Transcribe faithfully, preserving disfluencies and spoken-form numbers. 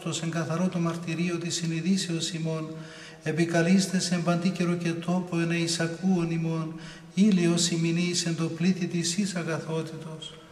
δόξος εν καθαρό το μαρτυρίο της συνειδήσεως ημών, επικαλείστε σε παντή καιρο και τόπο εν εισακούων ημών, ήλιος ημινής εν το πλήθη της εις αγαθότητος.